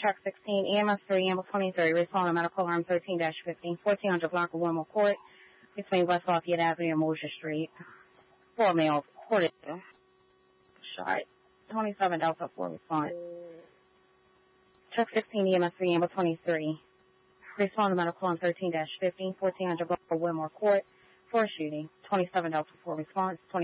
Truck 16, EMS 3, Ambulance 23, respond to medical alarm 13-15, 1400 block of Wilmore Court, between West Lafayette Avenue and Mosier Street. 4 male reported shot. 27 Delta 4 response. Truck 16, EMS 3, Ambulance 23, respond to medical alarm 13-15, 1400 block of Wilmore Court, for shooting. 27 Delta 4 response.